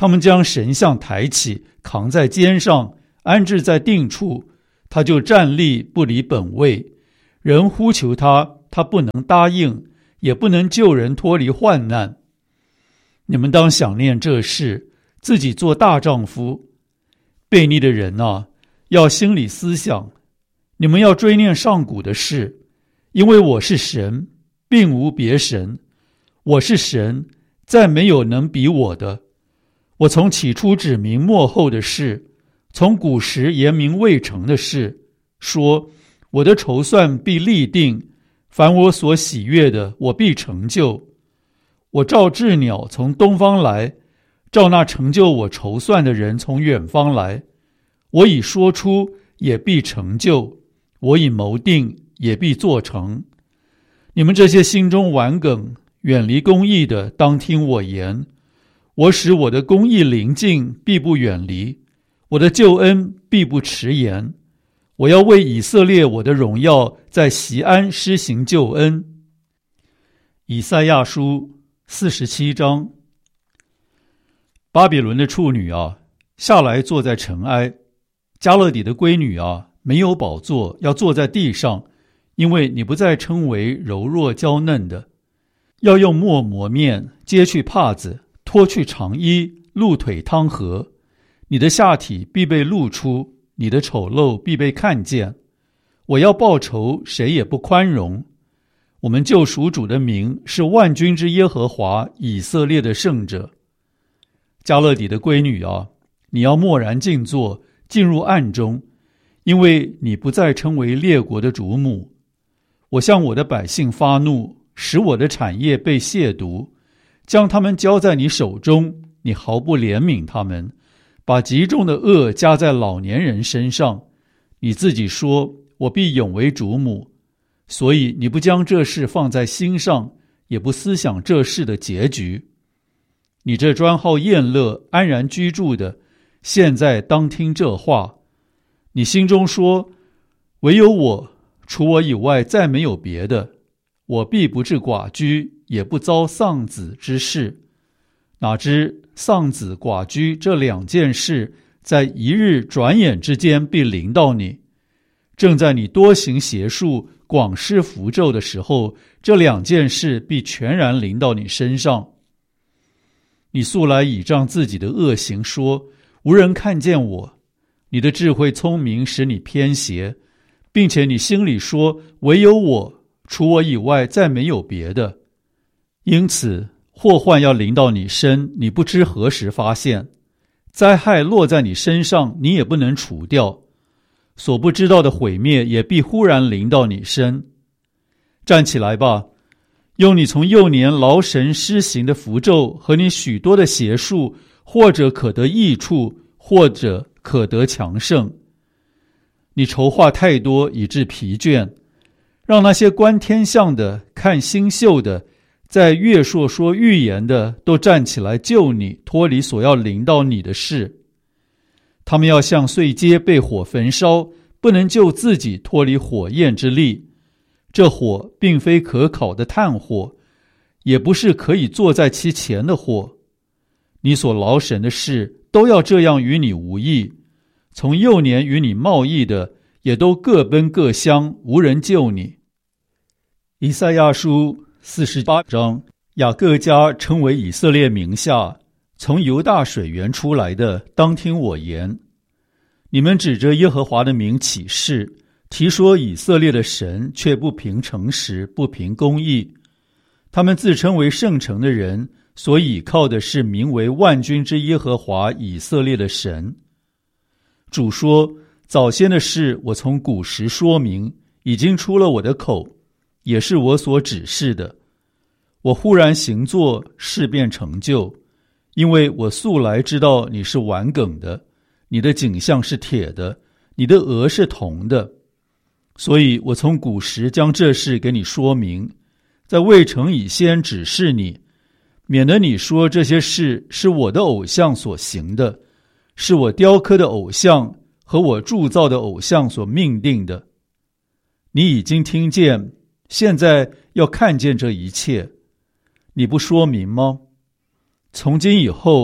Speaker 1: 他们将神像抬起，扛在肩上，安置在定处，他就站立不离本位。人呼求他，他不能答应，也不能救人脱离患难。你们当想念这事，自己做大丈夫。悖逆的人啊，要心里思想，你们要追念上古的事，因为我是神，并无别神。我是神，再没有能比我的。我从起初指明末后的事，从古时言明未成的事，说我的筹算必立定，凡我所喜悦的，我必成就。我照鸷鸟从东方来，照那成就我筹算的人从远方来。我已说出，也必成就；我已谋定，也必做成。你们这些心中顽梗、远离公义的，当听我言。我使我的公义临近，必不远离；我的救恩必不迟延。我要为以色列我的荣耀，在锡安施行救恩。以赛亚书四十七章。巴比伦的处女啊，下来坐在尘埃；迦勒底的闺女啊，没有宝座，要坐在地上，因为你不再称为柔弱娇嫩的。要用墨磨面，揭去帕子，脱去长衣，露腿汤和。你的下体必被露出，你的丑陋必被看见。我要报仇，谁也不宽容。我们救赎主的名是万军之耶和华，以色列的圣者。迦勒底的闺女啊，你要默然静坐，进入暗中，因为你不再称为列国的主母。我向我的百姓发怒，使我的产业被亵渎，将他们交在你手中，你毫不怜悯他们，把极重的恶加在老年人身上。你自己说，我必永为主母，所以你不将这事放在心上，也不思想这事的结局。你这专好宴乐、安然居住的，现在当听这话。你心中说，唯有我，除我以外再没有别的，我必不致寡居，也不遭丧子之事。哪知丧子寡居这两件事，在一日转眼之间必临到你。正在你多行邪术、广施符咒的时候，这两件事必全然临到你身上。你素来倚仗自己的恶行说，无人看见我。你的智慧聪明使你偏邪，并且你心里说，唯有我，除我以外再没有别的。因此祸患要临到你身，你不知何时发现；灾害落在你身上，你也不能除掉。所不知道的毁灭也必忽然临到你身。站起来吧，用你从幼年劳神施行的符咒和你许多的邪术，或者可得益处，或者可得强盛。你筹划太多以致疲倦，让那些观天象的、看星宿的、在月朔说预言的都站起来救你，脱离所要临到你的事。他们要像碎秸被火焚烧，不能救自己脱离火焰之力。这火并非可烤的炭火，也不是可以坐在其前的火。你所劳神的事，都要这样与你无益。从幼年与你贸易的，也都各奔各乡，无人救你。以赛亚书四十八章，雅各家称为以色列名下，从犹大水源出来的，当听我言。你们指着耶和华的名起誓，提说以色列的神，却不凭诚实，不凭公义。他们自称为圣城的人，所倚靠的是名为万军之耶和华以色列的神。主说，早先的事我从古时说明，已经出了我的口，也是我所指示的。我忽然行作，事便成就，因为我素来知道你是顽梗的，你的颈项是铁的，你的额是铜的。所以我从古时将这事给你说明，在未成以先指示你，免得你说这些事是我的偶像所行的，是我雕刻的偶像和我铸造的偶像所命定的。你已经听见，现在要看见这一切，你不说明吗？从今以后，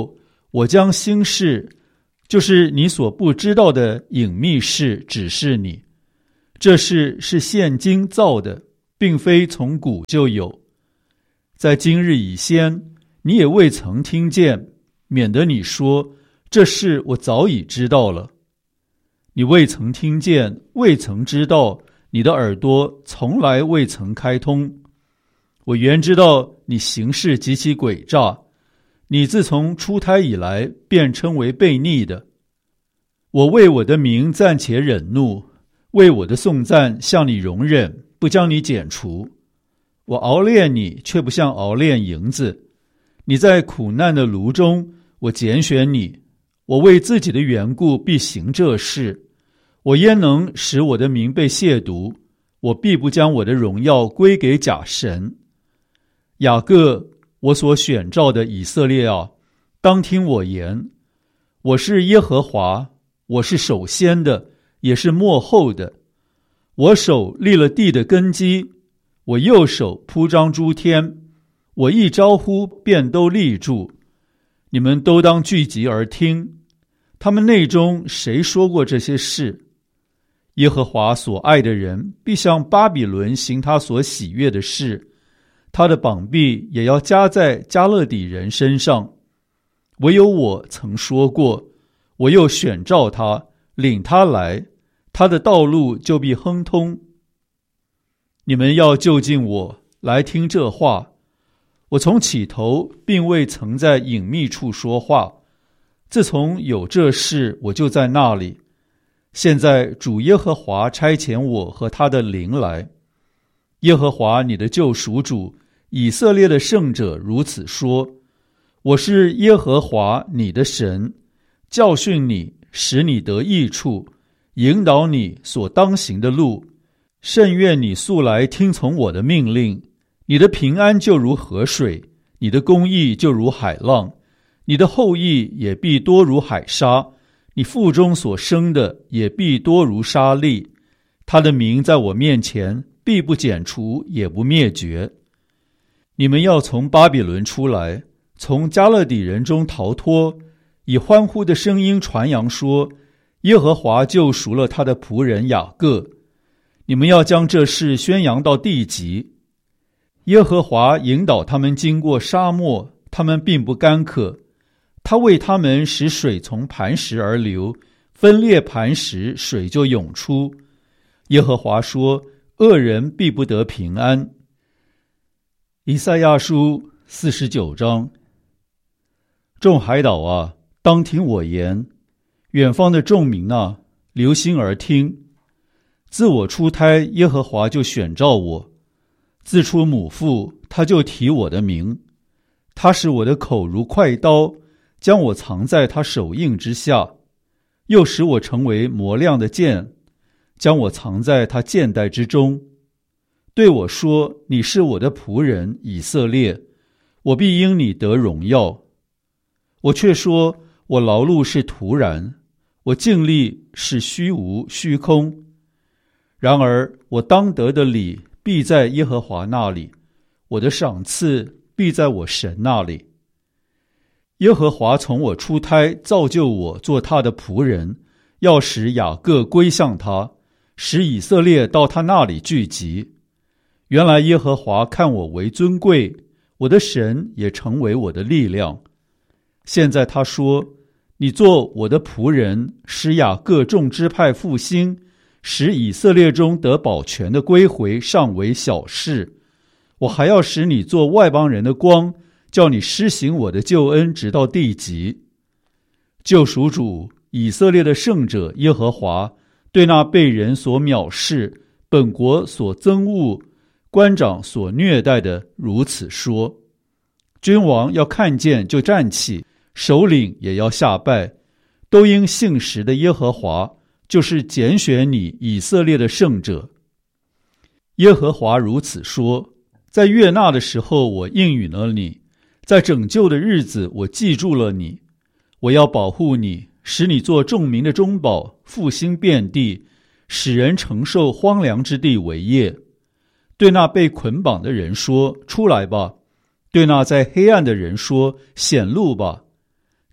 Speaker 1: 我将新事，就是你所不知道的隐秘事指示你。这事是现今造的，并非从古就有。在今日以先，你也未曾听见，免得你说，这事我早已知道了。你未曾听见，未曾知道，你的耳朵从来未曾开通。我原知道你行事极其诡诈，你自从出胎以来便称为悖逆的。我为我的名暂且忍怒，为我的颂赞向你容忍，不将你剪除。我熬炼你，却不像熬炼银子。你在苦难的炉中，我拣选你。我为自己的缘故必行这事。我焉能使我的名被亵渎？我必不将我的荣耀归给假神。雅各，我所选召的以色列啊，当听我言。我是耶和华，我是首先的，也是末后的。我手立了地的根基，我右手铺张诸天。我一招呼，便都立住。你们都当聚集而听。他们内中谁说过这些事？耶和华所爱的人必向巴比伦行他所喜悦的事，他的膀臂也要加在加勒底人身上。唯有我曾说过，我又选召他，领他来，他的道路就必亨通。你们要就近我，来听这话。我从起头并未曾在隐秘处说话，自从有这事，我就在那里。现在主耶和华差遣我和他的灵来。耶和华你的救赎主，以色列的圣者如此说：我是耶和华你的神，教训你，使你得益处，引导你所当行的路。甚愿你素来听从我的命令。你的平安就如河水，你的公义就如海浪，你的后裔也必多如海沙，你腹中所生的也必多如沙粒。他的名在我面前必不剪除，也不灭绝。你们要从巴比伦出来，从加勒底人中逃脱，以欢呼的声音传扬说，耶和华救赎了他的仆人雅各。你们要将这事宣扬到地极。耶和华引导他们经过沙漠，他们并不干渴。他为他们使水从磐石而流，分裂磐石，水就涌出。耶和华说，恶人必不得平安。以赛亚书四十九章。众海岛啊，当听我言；远方的众民啊，留心而听。自我出胎，耶和华就选召我；自出母腹，他就提我的名。他使我的口如快刀，将我藏在他手印之下，又使我成为磨亮的剑，将我藏在他剑带之中。对我说，你是我的仆人以色列，我必因你得荣耀。我却说，我劳碌是徒然，我尽力是虚无虚空。然而我当得的理必在耶和华那里，我的赏赐必在我神那里。耶和华从我出胎造就我做他的仆人，要使雅各归向他，使以色列到他那里聚集。原来耶和华看我为尊贵，我的神也成为我的力量。现在他说，你做我的仆人，使雅各众支派复兴，使以色列中得保全的归回，尚为小事。我还要使你做外邦人的光，叫你施行我的救恩，直到地极。救赎主以色列的圣者耶和华对那被人所藐视、本国所憎恶、官长所虐待的如此说：君王要看见就站起，首领也要下拜，都因信实的耶和华，就是拣选你以色列的圣者。耶和华如此说：在悦纳的时候我应允了你，在拯救的日子我记住了你。我要保护你，使你做众民的中保，复兴遍地，使人承受荒凉之地为业。对那被捆绑的人说，出来吧；对那在黑暗的人说，显露吧。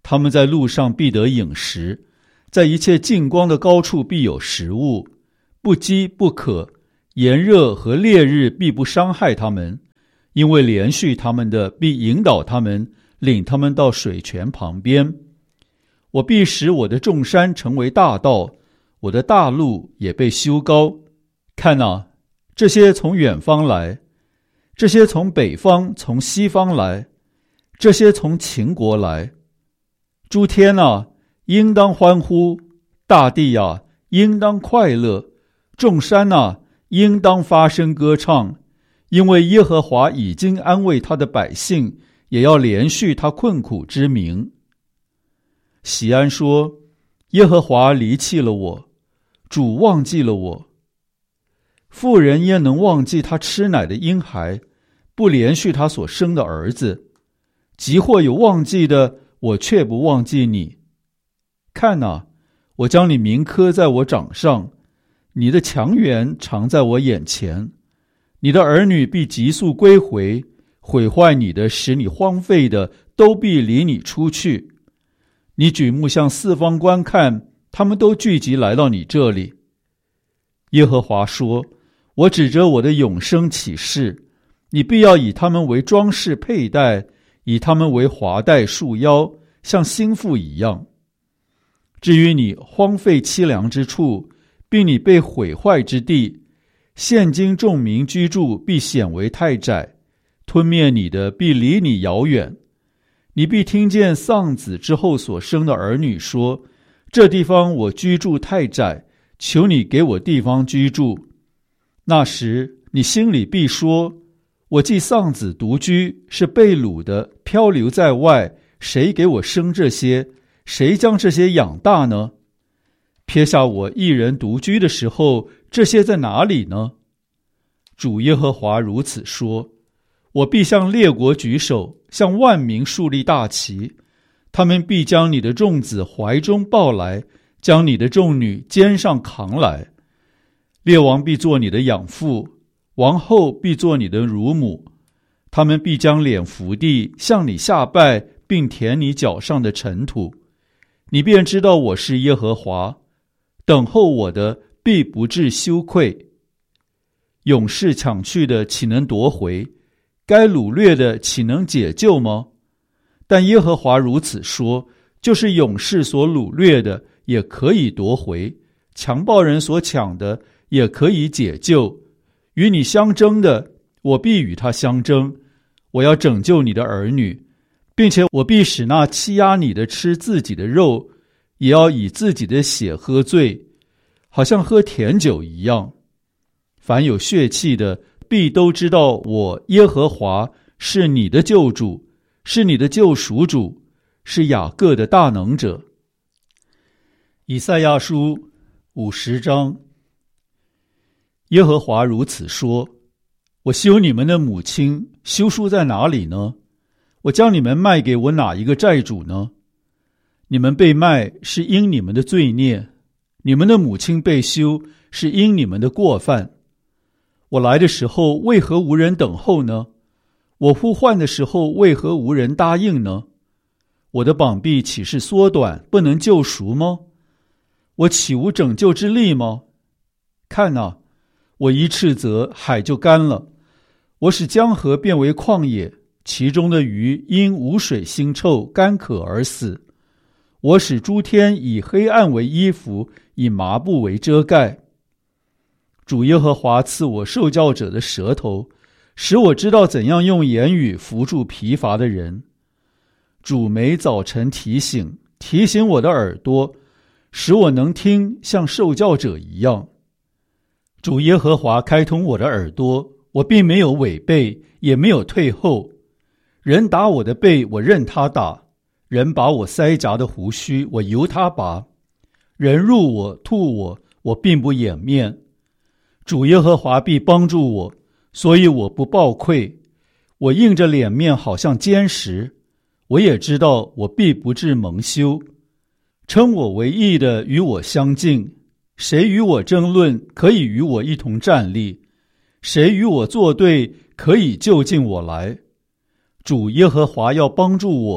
Speaker 1: 他们在路上必得饮食，在一切近光的高处必有食物，不饥不渴，炎热和烈日必不伤害他们，因为连续他们的必引导他们，领他们到水泉旁边。我必使我的众山成为大道，我的大路也被修高。看哪，这些从远方来，这些从北方从西方来，这些从秦国来。诸天啊，应当欢呼；大地啊，应当快乐；众山啊，应当发声歌唱，因为耶和华已经安慰他的百姓，也要连续他困苦之名。喜安说：耶和华离弃了我，主忘记了我。妇人焉能忘记他吃奶的婴孩，不连续他所生的儿子？即或有忘记的，我却不忘记你。看哪，我将你铭刻在我掌上，你的强援常在我眼前。你的儿女必急速归回，毁坏你的，使你荒废的，都必离你出去。你举目向四方观看，他们都聚集来到你这里。耶和华说：我指着我的永生起誓，你必要以他们为装饰佩戴，以他们为华带束腰，像新妇一样。至于你荒废凄凉之处，并你被毁坏之地，现今众民居住必显为太窄，吞灭你的必离你遥远。你必听见丧子之后所生的儿女说：这地方我居住太窄，求你给我地方居住。那时你心里必说：我既丧子独居，是被掳的，漂流在外，谁给我生这些？谁将这些养大呢？撇下我一人独居的时候，这些在哪里呢？主耶和华如此说：我必向列国举手，向万民树立大旗，他们必将你的众子怀中抱来，将你的众女肩上扛来。列王必做你的养父，王后必做你的乳母，他们必将脸伏地，向你下拜，并舔你脚上的尘土。你便知道我是耶和华，等候我的必不致羞愧。勇士抢去的岂能夺回？该掳掠的岂能解救吗？但耶和华如此说：就是勇士所掳掠的也可以夺回，强暴人所抢的也可以解救。与你相争的，我必与他相争。我要拯救你的儿女，并且我必使那欺压你的吃自己的肉，也要以自己的血喝醉，好像喝甜酒一样。凡有血气的，必都知道我耶和华是你的救主，是你的救赎主，是雅各的大能者。以赛亚书五十章。耶和华如此说：我休你们的母亲，休书在哪里呢？我将你们卖给我哪一个债主呢？你们被卖是因你们的罪孽，你们的母亲被休是因你们的过犯。我来的时候为何无人等候呢？我呼唤的时候为何无人答应呢？我的膀臂岂是缩短，不能救赎吗？我岂无拯救之力吗？看哪，我一斥责，海就干了；我使江河变为旷野，其中的鱼因无水腥臭，干渴而死。我使诸天以黑暗为衣服，以麻布为遮盖。主耶和华赐我受教者的舌头，使我知道怎样用言语扶助疲乏的人。主每早晨提醒，提醒我的耳朵，使我能听，像受教者一样。主耶和华开通我的耳朵，我并没有违背，也没有退后。人打我的背，我任他打；人拔我腮颊的胡须，我由他拔；人入我吐我，我并不掩面。主耶和华必帮助我，所以我不抱愧。我硬着脸面，好像坚石。我也知道我必不致蒙羞。称我为义的与我相近，谁与我争论，可以与我一同站立；谁与我作对，可以就近我来。主耶和华要帮助我，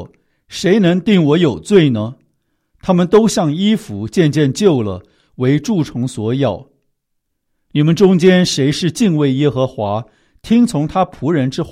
Speaker 1: 谁能定我有罪呢？他们都像衣服渐渐旧了，为蛀虫所咬。你们中间谁是敬畏耶和华，听从他仆人之话